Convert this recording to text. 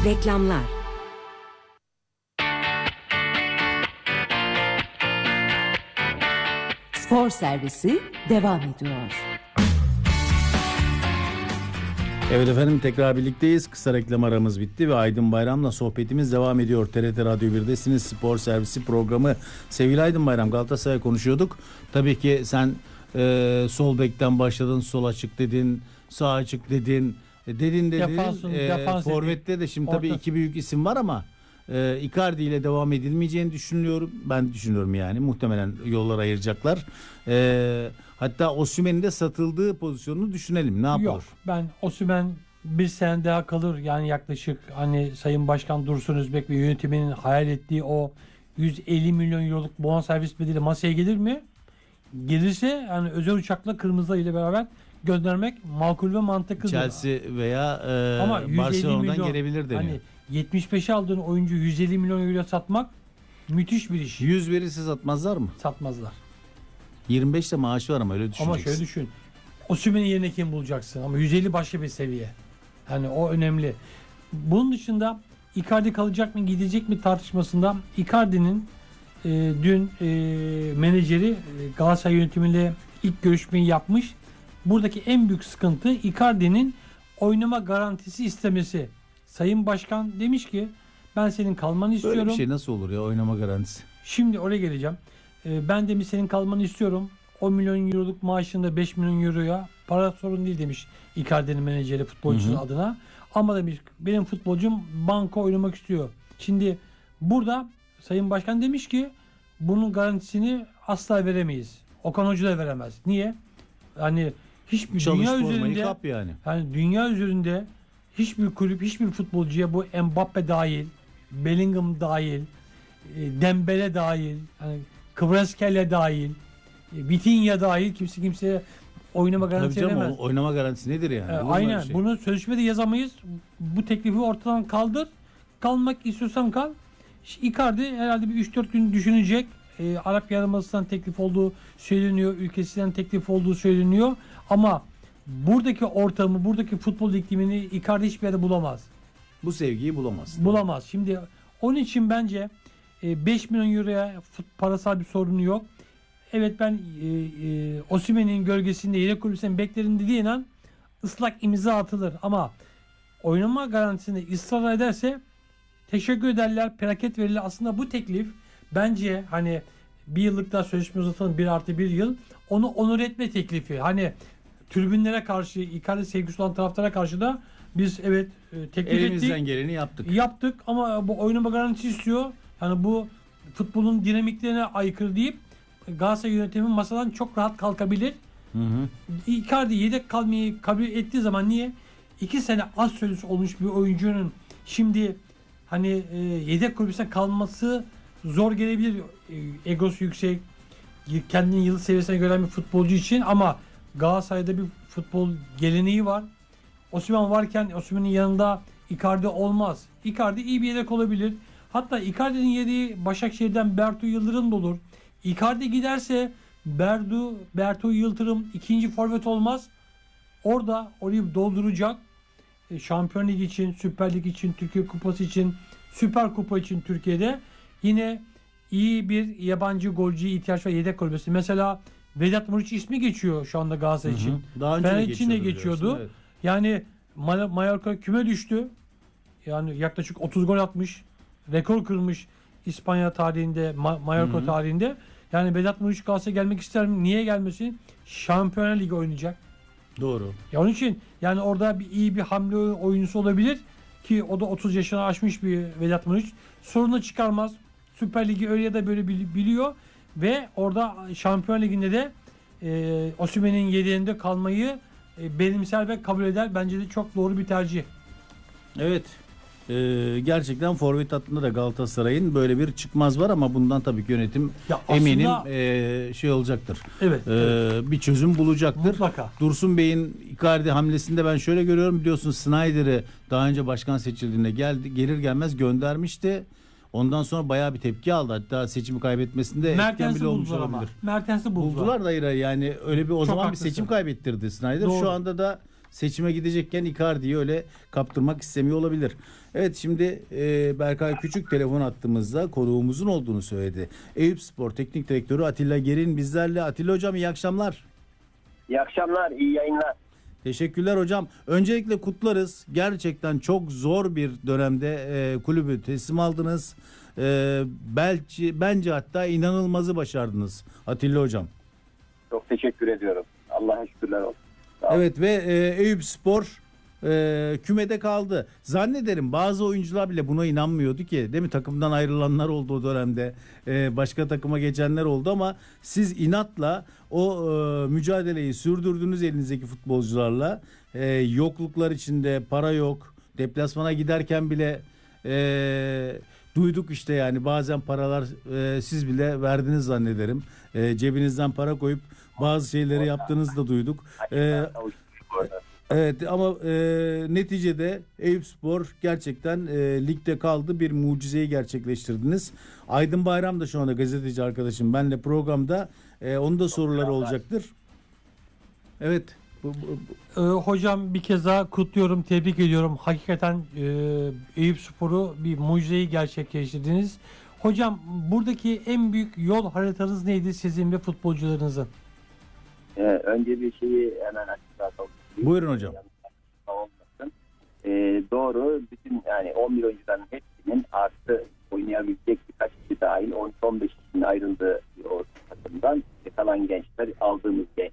Reklamlar. Spor servisi devam ediyor. Evet efendim, tekrar birlikteyiz. Kısa reklam aramız bitti ve Aydın Bayram'la sohbetimiz devam ediyor. TRT Radyo 1'desiniz. Spor servisi programı. Sevgili Aydın Bayram, Galatasaray konuşuyorduk. Tabii ki sen sol bekten başladın, sol açık dedin, sağ açık dedin. Forvet'te de şimdi tabii iki büyük isim var ama Icardi ile devam edilmeyeceğini düşünüyorum. Ben düşünüyorum yani. Muhtemelen yollar ayıracaklar. Hatta Osimhen'in de satıldığı pozisyonunu düşünelim. Ne yapılır? Yok, ben Osimhen bir sene daha kalır. Yani yaklaşık hani Sayın Başkan Dursun Özbek ve yönetiminin hayal ettiği o 150 milyon euroluk bonservis bedeli masaya gelir mi? Gelirse yani özel uçakla Kırmızı ile beraber göndermek makul ve mantıklı. Chelsea veya Barcelona'dan gelebilir deniyor. Hani 75'e aldığın oyuncu 150 milyon euro satmak müthiş bir iş. 100 verirse satmazlar mı? Satmazlar. 25 de maaşı var ama öyle düşüneceksin. Ama şöyle düşün. Osimhen'in yerine kim bulacaksın? Ama 150 başka bir seviye. Yani o önemli. Bunun dışında Icardi kalacak mı gidecek mi tartışmasında Icardi'nin dün menajeri Galatasaray yönetimiyle ilk görüşmeyi yapmış. Buradaki en büyük sıkıntı Icardi'nin oynama garantisi istemesi. Sayın Başkan demiş ki ben senin kalmanı istiyorum. Böyle bir şey nasıl olur ya, oynama garantisi? Şimdi oraya geleceğim. Ben demiş senin kalmanı istiyorum. 10 milyon euroluk maaşında 5 milyon euroya para sorun değil demiş Icardi'nin menajeri futbolcusu adına. Ama demiş benim futbolcum banko oynamak istiyor. Şimdi burada Sayın Başkan demiş ki bunun garantisini asla veremeyiz. Okan Hoca da veremez. Niye? Yani hiçbir dünya üzerinde yani dünya üzerinde hiçbir kulüp, hiçbir futbolcuya bu Mbappe dahil, Bellingham dahil, Dembele dahil, yani Kvaratskhelia dahil, Vitinha dahil kimseye oynama garantisi veremez. Oynama garantisi nedir yani? Aynen. Şey. Bunu sözleşmede yazamayız. Bu teklifi ortadan kaldır. Kalmak istiyorsan kal. Icardi herhalde bir 3-4 gün düşünecek. Arap Yarımadası'ndan teklif olduğu söyleniyor. Ülkesinden teklif olduğu söyleniyor. Ama buradaki ortamı, buradaki futbol iklimini Icardi hiçbir yerde bulamaz. Bu sevgiyi bulamaz. Bulamaz. Şimdi onun için bence 5 milyon euroya parasal bir sorunu yok. Evet ben Osimhen'in gölgesinde yedek kulübüsünün beklerim dediği inan ıslak imza atılır. Ama oynama garantisinde ısrar ederse teşekkür ederler, plaket verirler. Aslında bu teklif bence hani bir yıllık daha sözleşme uzatalım 1+1 yıl. Onu onur etme teklifi. Hani tribünlere karşı, Icardi sevgisi olan taraftara karşı da biz evet teklif elimizden ettik. geleni yaptık. Yaptık ama bu oynama garantisi istiyor. Yani bu futbolun dinamiklerine aykırı deyip Galatasaray yönetimi masadan çok rahat kalkabilir. Icardi yedek kalmayı kabul ettiği zaman niye? 2 sene az süresi olmuş bir oyuncunun şimdi hani yedek kulübüne kalması zor gelebilir. Egosu yüksek, kendini yıldız seviyesine gören bir futbolcu için ama Galatasaray'da bir futbol geleneği var. Osimhen varken Osimhen'in yanında Icardi olmaz. Icardi iyi bir yedek olabilir. Hatta Icardi'nin yedeği Başakşehir'den Bertu Yıldırım da olur. Icardi giderse Bertu Yıldırım ikinci forvet olmaz. Orayı dolduracak. Şampiyon Ligi için, Süper Lig için, Türkiye Kupası için, Süper Kupa için Türkiye'de yine iyi bir yabancı golcüye ihtiyaç var yedek kulübesi. Mesela Vedat Muriç ismi geçiyor şu anda Galatasaray için. Daha önce de geçiyordu. Evet. Yani Mallorca küme düştü. Yani yaklaşık 30 gol atmış. Rekor kırmış İspanya tarihinde, Mallorca tarihinde. Yani Vedat Muriç Galatasaray'a gelmek ister mi? Niye gelmesin? Şampiyonlar Ligi oynayacak. Doğru. Ya onun için yani orada iyi bir hamle oyuncusu olabilir ki o da 30 yaşını aşmış bir Vedat Muriç. Sorunu çıkarmaz. Süper Ligi öyle ya da böyle biliyor ve orada Şampiyon Ligi'nde de Osimhen'in yedeğinde kalmayı benimser ve kabul eder. Bence de çok doğru bir tercih. Evet. Gerçekten forvet hattında da Galatasaray'ın böyle bir çıkmaz var ama bundan tabii ki yönetim eminim şey olacaktır. Evet, bir çözüm bulacaktır. Mutlaka. Dursun Bey'in Icardi hamlesinde ben şöyle görüyorum, biliyorsun Snyder'i daha önce başkan seçildiğinde gelir gelmez göndermişti. Ondan sonra bayağı bir tepki aldı. Hatta seçimi kaybetmesinde etken bile olmuş olabilir. Mertens'i buldular da yani öyle bir o çok zaman haklısın. Bir seçim kaybettirdi Snyder. Doğru. Şu anda da seçime gidecekken Icardi'yi öyle kaptırmak istemiyor olabilir. Evet, şimdi Berkay Küçük telefon attığımızda konuğumuzun olduğunu söyledi. Eyüpspor Teknik Direktörü Atilla Gerin bizlerle. Atilla hocam, iyi akşamlar. İyi akşamlar, iyi yayınlar. Teşekkürler hocam. Öncelikle kutlarız. Gerçekten çok zor bir dönemde kulübü teslim aldınız. Bence hatta inanılmazı başardınız Atilla hocam. Çok teşekkür ediyorum. Allah'a şükürler olsun. Evet ve Eyüpspor kümede kaldı. Zannederim bazı oyuncular bile buna inanmıyordu ki, değil mi? Takımdan ayrılanlar oldu o dönemde. Başka takıma geçenler oldu ama siz inatla o mücadeleyi sürdürdünüz elinizdeki futbolcularla. Yokluklar içinde, para yok. Deplasmana giderken bile duyduk işte, yani bazen paralar siz bile verdiniz zannederim. Cebinizden para koyup bazı şeyleri yaptığınızı da duyduk. Evet ama neticede Eyüpspor gerçekten ligde kaldı. Bir mucizeyi gerçekleştirdiniz. Aydın Bayram da şu anda gazeteci arkadaşım benle programda. Onun da soruları olacaktır. Evet. Hocam bir kez daha kutluyorum, tebrik ediyorum. Hakikaten Eyüpspor'u bir mucizeyi gerçekleştirdiniz. Hocam, buradaki en büyük yol haritanız neydi sizin ve futbolcularınızın? Önce bir şeyi hemen açıklatalım. Buyurun hocam. Olmasın. Doğru. Bütün yani 11 oyuncuların hepsinin artı oynayabilecek birkaç kişi dahil 13-15 kişinin ayrıldığı o takımdan kalan gençler, aldığımız gençler.